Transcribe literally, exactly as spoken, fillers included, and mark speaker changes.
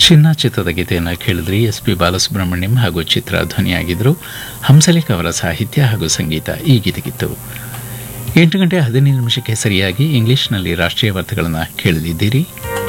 Speaker 1: ಚಿನ್ನ ಚಿತ್ರದ ಗೀತೆಯನ್ನು ಕೇಳಿದ್ರಿ. ಎಸ್ ಪಿ ಬಾಲಸುಬ್ರಹ್ಮಣ್ಯಂ ಹಾಗೂ ಚಿತ್ರ ಧ್ವನಿಯಾಗಿದ್ದರು. ಹಂಸಲೇಖ ಅವರ ಸಾಹಿತ್ಯ ಹಾಗೂ ಸಂಗೀತ ಈ ಗೀತೆಗಿತ್ತು. ಎಂಟು ಗಂಟೆ ಹದಿನೈದು ನಿಮಿಷಕ್ಕೆ ಸರಿಯಾಗಿ ಇಂಗ್ಲಿಷ್ನಲ್ಲಿ ರಾಷ್ಟ್ರೀಯ ವಾರ್ತೆಗಳನ್ನು ಕೇಳಲಿದ್ದೀರಿ.